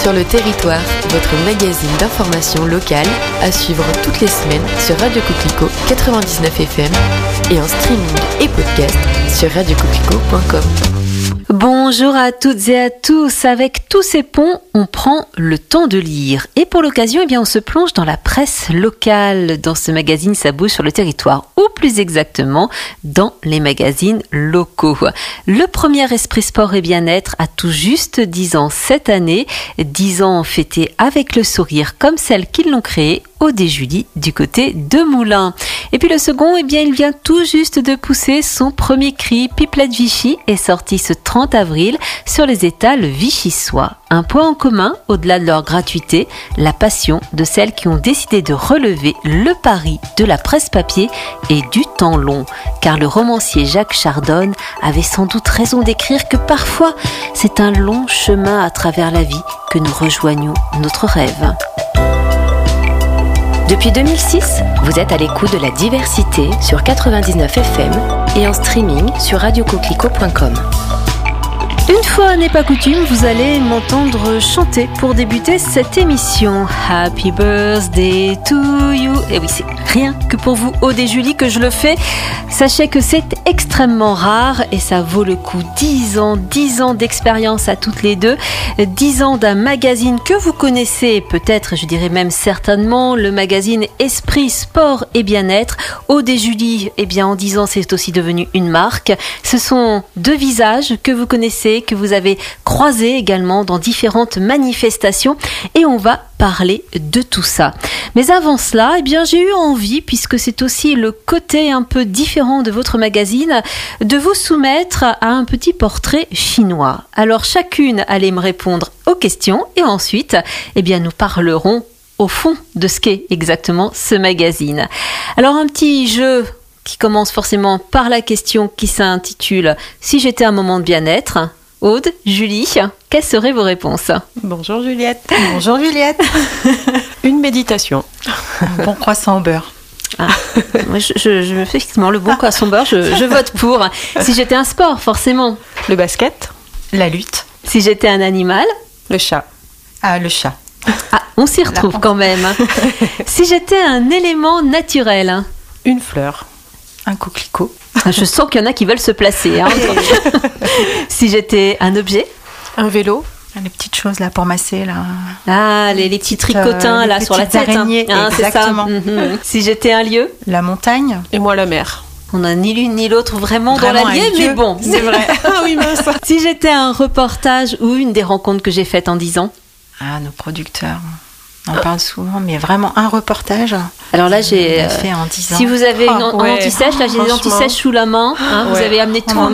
sur le territoire, votre magazine d'information locale à suivre toutes les semaines sur Radio Coquelicot 99 FM et en streaming et podcast sur radiocoquelicot.com. Bonjour à toutes et à tous. Avec tous ces ponts, on prend le temps de lire. Et pour l'occasion, on se plonge dans la presse locale. Dans ce magazine, ça bouge sur le territoire. Ou plus exactement, dans les magazines locaux. Le premier Esprit Sport et Bien-être a tout juste 10 ans cette année. 10 ans fêtés avec le sourire comme celles qui l'ont créé. Aude et Julie du côté de Moulins. Et puis le second, il vient tout juste de pousser son premier cri. Pipelette Vichy est sorti ce 30 avril sur les étals vichysois. Un point en commun, au-delà de leur gratuité, la passion de celles qui ont décidé de relever le pari de la presse papier et du temps long. Car le romancier Jacques Chardonne avait sans doute raison d'écrire que parfois, c'est un long chemin à travers la vie que nous rejoignons notre rêve. Depuis 2006, vous êtes à l'écoute de la diversité sur 99 FM et en streaming sur radiocoquelicot.com. Une fois n'est pas coutume, vous allez m'entendre chanter pour débuter cette émission. Happy birthday to you. Et oui, c'est rien que pour vous, Aude et Julie, que je le fais. Sachez que c'est extrêmement rare et ça vaut le coup. 10 ans d'expérience à toutes les deux. 10 ans d'un magazine que vous connaissez, peut-être, je dirais même certainement, le magazine Esprit, Sport et Bien-être. Aude et Julie, en 10 ans, c'est aussi devenu une marque. Ce sont deux visages que vous connaissez, que vous avez croisé également dans différentes manifestations et on va parler de tout ça. Mais avant cela, j'ai eu envie, puisque c'est aussi le côté un peu différent de votre magazine, de vous soumettre à un petit portrait chinois. Alors chacune allait me répondre aux questions et ensuite, nous parlerons au fond de ce qu'est exactement ce magazine. Alors un petit jeu qui commence forcément par la question qui s'intitule « Si j'étais un moment de bien-être ». Aude, Julie, quelles seraient vos réponses ? Bonjour Juliette. Bonjour Juliette. Une méditation. Un bon croissant au beurre. Ah, moi je me fais effectivement le bon croissant au beurre, je vote pour. Si j'étais un sport, forcément. Le basket. La lutte. Si j'étais un animal. Le chat. Ah, le chat. Ah, on s'y retrouve quand même. Si j'étais un élément naturel. Une fleur. Un coquelicot. Je sens qu'il y en a qui veulent se placer. Si j'étais un objet. Un vélo. Les petites choses là pour masser là. Ah, les petits tricotins là sur la tête. Araignées, exactement. C'est ça. Si j'étais un lieu. La montagne. Et moi la mer. On n'a ni l'une ni l'autre vraiment dans l'allié, mais bon. C'est vrai. Ah oui, mince. Si j'étais un reportage ou une des rencontres que j'ai faites en 10 ans. Ah, nos producteurs. On en parle souvent, mais vraiment un reportage. Alors là, j'ai fait en 10 ans. Si vous avez une anti-sèche, là j'ai des anti-sèches sous la main. Vous avez amené tout.